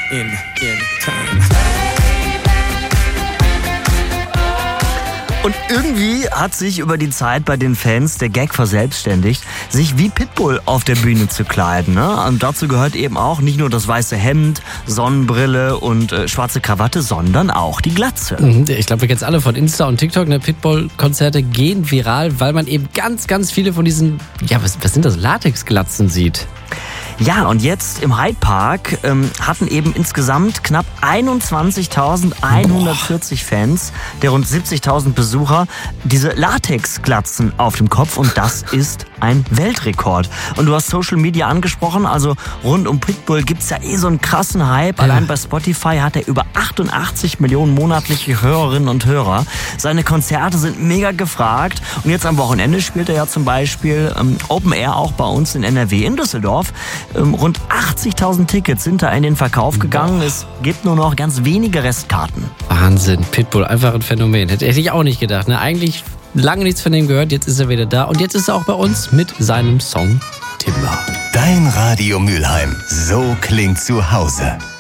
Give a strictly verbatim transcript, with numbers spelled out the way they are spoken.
in, in time. Und irgendwie hat sich über die Zeit bei den Fans der Gag verselbstständigt, sich wie Pitbull auf der Bühne zu kleiden. Ne? Und dazu gehört eben auch nicht nur das weiße Hemd, Sonnenbrille und äh, schwarze Krawatte, sondern auch die Glatze. Ich glaube, wir kennen es alle von Insta und TikTok. Ne? Pitbull-Konzerte gehen viral, weil man eben ganz, ganz viele von diesen, ja, was, was sind das, Latexglatzen sieht. Ja, und jetzt im Hyde Park ähm, hatten eben insgesamt knapp einundzwanzigtausendeinhundertvierzig Fans der rund siebzigtausend Besucher diese Latexglatzen auf dem Kopf und das ist ein Weltrekord. Und du hast Social Media angesprochen, also rund um Pitbull gibt's ja eh so einen krassen Hype. Allein bei Spotify hat er über achtundachtzig Millionen monatliche Hörerinnen und Hörer. Seine Konzerte sind mega gefragt und jetzt am Wochenende spielt er ja zum Beispiel ähm, Open Air auch bei uns in N R W in Düsseldorf. Ähm, rund achtzigtausend Tickets sind da in den Verkauf gegangen. Es gibt nur noch ganz wenige Restkarten. Wahnsinn, Pitbull, einfach ein Phänomen. Hätte, hätte ich auch nicht gedacht. Ne? Eigentlich lange nichts von dem gehört, jetzt ist er wieder da. Und jetzt ist er auch bei uns mit seinem Song Timber. Dein Radio Mülheim, so klingt zu Hause.